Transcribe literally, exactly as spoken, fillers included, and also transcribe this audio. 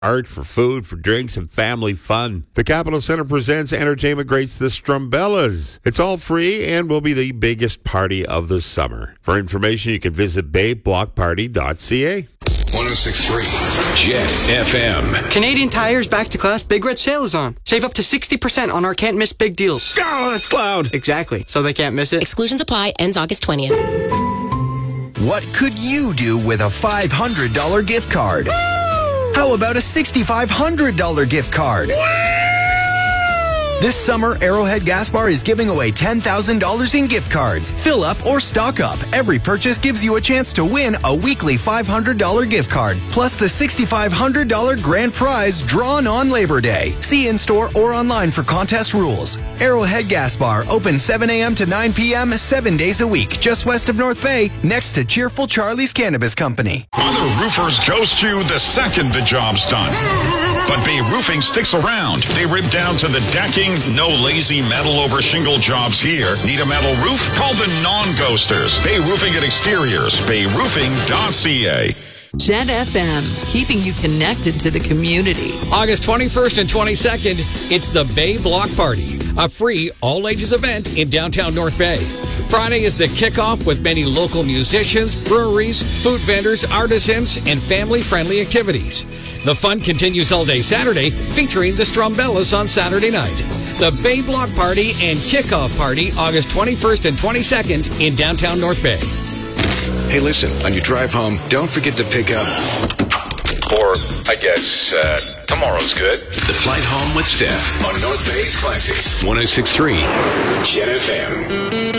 art, for food, for drinks, and family fun. The Capitol Center presents Entertainment Greats The Strumbellas. It's all free and will be the biggest party of the summer. For information, you can visit bay block party dot c a. one oh six point three Jet F M. Canadian Tire's Back to Class Big Red Sale is on. Save up to sixty percent on our can't miss big deals. Oh, that's loud. Exactly. So they can't miss it. Exclusions apply. Ends August twentieth. What could you do with a five hundred dollars gift card? How about a six thousand five hundred dollars gift card? This summer, Arrowhead Gas Bar is giving away ten thousand dollars in gift cards. Fill up or stock up. Every purchase gives you a chance to win a weekly five hundred dollars gift card, plus the six thousand five hundred dollars grand prize drawn on Labor Day. See in-store or online for contest rules. Arrowhead Gas Bar, open seven a.m. to nine p.m., seven days a week, just west of North Bay, next to Cheerful Charlie's Cannabis Company. Other roofers ghost you the second the job's done. But Bay Roofing sticks around. They rip down to the decking. No lazy metal over shingle jobs here. Need a metal roof? Call the non-ghosters. Bay Roofing and Exteriors. bay roofing dot c a. Jet F M, keeping you connected to the community. August twenty-first and twenty-second, it's the Bay Block Party, a free all-ages event in downtown North Bay. Friday is the kickoff with many local musicians, breweries, food vendors, artisans, and family-friendly activities. The fun continues all day Saturday, featuring the Strumbellas on Saturday night. The Bay Block Party and Kickoff Party, August twenty-first and twenty-second in downtown North Bay. Hey, listen, on your drive home, don't forget to pick up, or I guess uh, tomorrow's good, The Flight Home with Steph on North Bay's Classics. one oh six point three Jet F M.